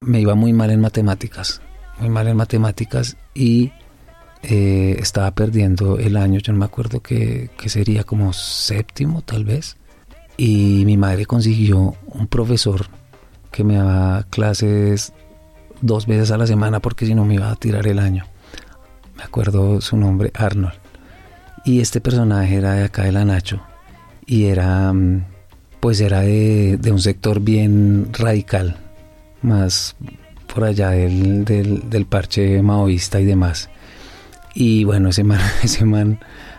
me iba muy mal en matemáticas, y estaba perdiendo el año. Yo no me acuerdo que sería como séptimo tal vez, y mi madre consiguió un profesor que me daba clases 2 veces a la semana porque si no me iba a tirar el año. Me acuerdo su nombre, Arnold, y este personaje era de acá de la Nacho y era de un sector bien radical, más por allá del parche maoísta y demás. Y bueno, ese man